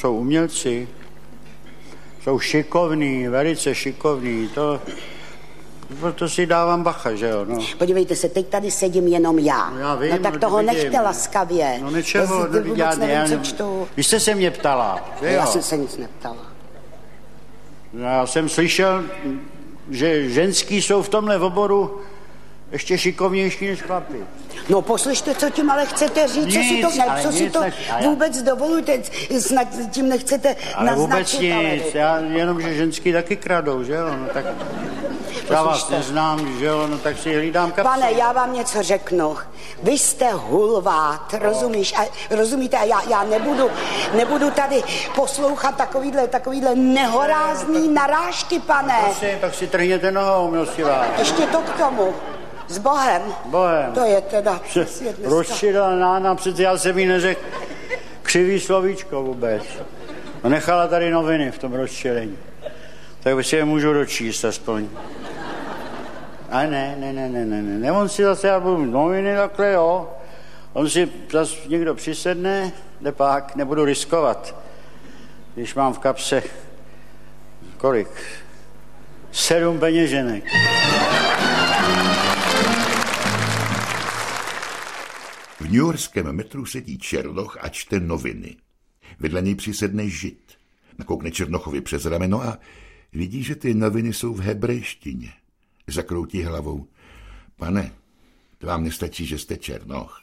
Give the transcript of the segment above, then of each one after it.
jsou umělci, jsou šikovní, velice šikovní, to si dávám bacha, že jo, no. Podívejte se, teď tady sedím jenom já. Já vím, no tak toho vidím. nechte laskavě. No nečeho, vy jste se mě ptala, že jo? Já jsem se nic neptala. Já jsem slyšel, že ženský jsou v tomhle oboru ještě šikovnější než chlapi. No poslyšte, co tím ale chcete říct, co si to vůbec dovolujete, snad tím nechcete ale naznačit. Vůbec nic, jenom, že ženský taky kradou, že jo, no tak já vás neznám, že jo, no tak si hlídám kapsu. Pane, já vám něco řeknu. Vy jste hulvát, rozumíte? A já nebudu tady poslouchat takovýhle nehorázný narážky, pane. Prosím, tak si trhněte nohou, milostivá. Ještě to k tomu. S Bohem. Bohem. To je teda přesně dneska. Rozčilená, přece já jsem jí neřekl křivý slovíčko vůbec. No nechala tady noviny v tom rozčilení. Tak si je můžu dočíst aspoň. A ne, on si zase, já budu noviny takhle, jo. On si zase někdo přisedne, pak nebudu riskovat. Když mám v kapse, kolik? 7 peněženek. V newyorském metru sedí Černoch a čte noviny. Vedle něj přisedne Žid. Nakoukne Černochovi přes rameno a vidí, že ty noviny jsou v hebrejštině. Zakroutí hlavou. Pane, to vám nestačí, že jste Černoch.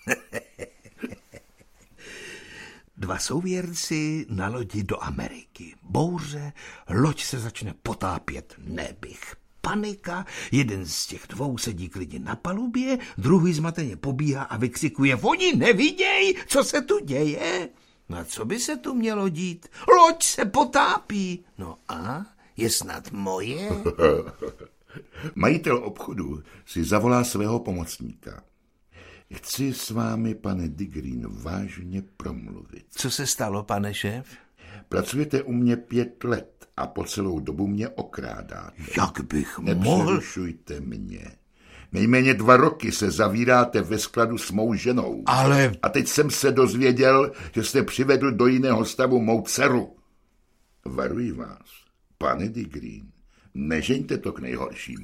Dva souvěrci na lodi do Ameriky. Bouře, loď se začne potápět, nebych. Panika, jeden z těch dvou sedí klidně na palubě, druhý zmateně pobíhá a vykřikuje: oni neviděj, co se tu děje. No a co by se tu mělo dít? Loď se potápí. No a je snad moje? Majitel obchodu si zavolá svého pomocníka. Chci s vámi, pane Digreen, vážně promluvit. Co se stalo, pane šéf? Pracujete u mě 5 let a po celou dobu mě okrádáte. Jak bych mohl? Nepřerušujte mě. Nejméně 2 roky se zavíráte ve skladu s mou ženou. Ale... A teď jsem se dozvěděl, že jste přivedl do jiného stavu mou dceru. Varuji vás, pane Digreen, nežeňte to k nejhoršímu.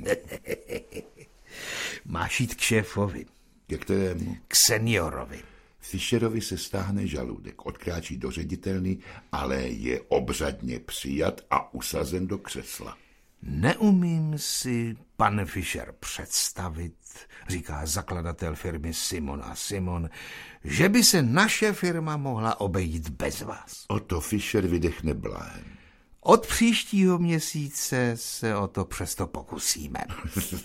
Máš jít k šéfovi. Ke kterému? K seniorovi. Fischerovi se stáhne žaludek, odkráčí do ředitelny, ale je obřadně přijat a usazen do křesla. Neumím si, pan Fischer, představit, říká zakladatel firmy Simon a Simon, že by se naše firma mohla obejít bez vás. O to Fischer vydechne bláhem. Od příštího měsíce se o to přesto pokusíme.